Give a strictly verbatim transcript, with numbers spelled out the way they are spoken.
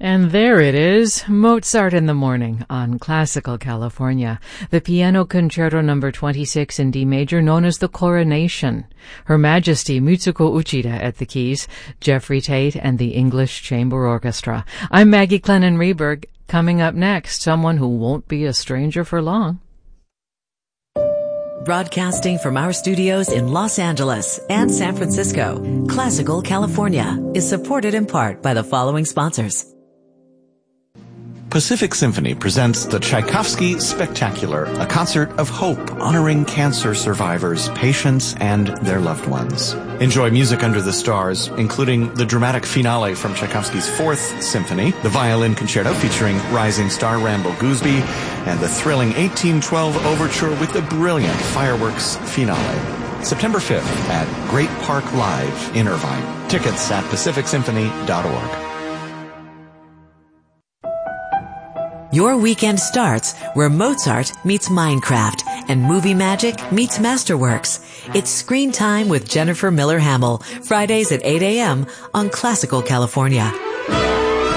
And there it is, Mozart in the Morning on Classical California. The Piano Concerto number twenty-six in D major, known as the Coronation. Her Majesty Mitsuko Uchida at the keys, Jeffrey Tate and the English Chamber Orchestra. I'm Maggie Clennon-Reberg. Coming up next, someone who won't be a stranger for long. Broadcasting from our studios in Los Angeles and San Francisco, Classical California is supported in part by the following sponsors. Pacific Symphony presents the Tchaikovsky Spectacular, a concert of hope honoring cancer survivors, patients, and their loved ones. Enjoy music under the stars, including the dramatic finale from Tchaikovsky's Fourth Symphony, the violin concerto featuring rising star Randall Gooseby, and the thrilling eighteen twelve overture with the brilliant fireworks finale. September fifth at Great Park Live in Irvine. Tickets at pacific symphony dot org. Your weekend starts where Mozart meets Minecraft and movie magic meets Masterworks. It's Screen Time with Jennifer Miller Hamill, Fridays at eight a.m. on Classical California.